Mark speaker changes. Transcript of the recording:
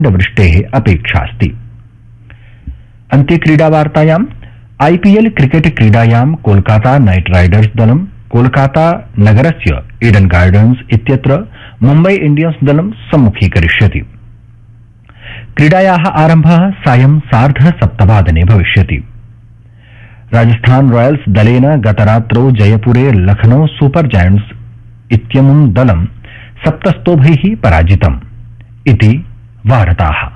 Speaker 1: वृष्टेः अपेक्षास्ति। अन्ते क्रीडावार्तायाम् IPL cricket क्रीडायां Kolkata night Riders दलं कोलकाता नगरस्य ईडन गार्डन्स इत्यत्र मुम्बई इंडियंस दलं सम्मुखीकरिष्यति। क्रीडायाः आरम्भः सायं 7:30 भविष्यति। राजस्थान रॉयल्स दलेन गतरात्रौ जयपुरे लखनऊ सुपर जायंट्स इत्यमुं दलं 7 स्तोभैः पराजितम् इति वार्ताः।